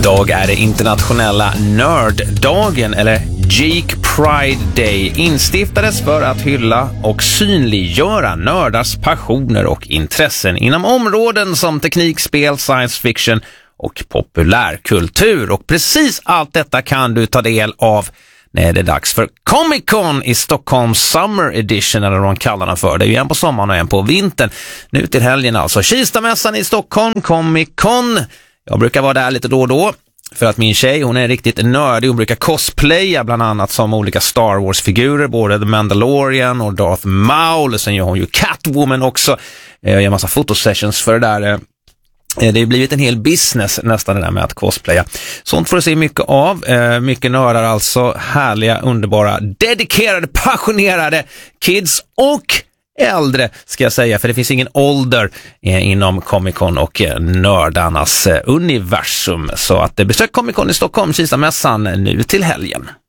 Idag är det internationella nörddagen, eller Geek Pride Day, instiftades för att hylla och synliggöra nördars passioner och intressen inom områden som teknik, spel, science fiction och populärkultur. Och precis allt detta kan du ta del av när det är dags för Comic Con i Stockholm Summer Edition, eller vad de kallar den för. Det är ju en på sommaren och en på vintern. Nu till helgen alltså. Kistamässan i Stockholm, Comic Con. Jag brukar vara där lite då och då för att min tjej, hon är riktigt nördig. Hon brukar cosplaya bland annat som olika Star Wars-figurer, både The Mandalorian och Darth Maul. Sen gör hon ju Catwoman också. Jag gör massa fotosessions för det där. Det har blivit en hel business nästan det där med att cosplaya. Sånt får du se mycket av. Mycket nördar alltså. Härliga, underbara, dedikerade, passionerade kids och äldre ska jag säga. För det finns ingen ålder inom Comic Con och nördarnas universum. Så att besök Comic Con i Stockholm, Kistamässan, nu till helgen.